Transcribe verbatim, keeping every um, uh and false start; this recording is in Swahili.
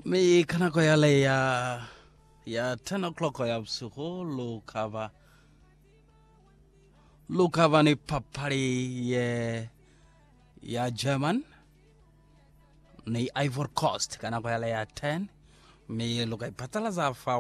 Me kana ko yale ya ya ten o'clock ya usiku lukava lukava ni papari ye ya German ni Ivory Coast kana ko yale ya ten me lukai patala za fa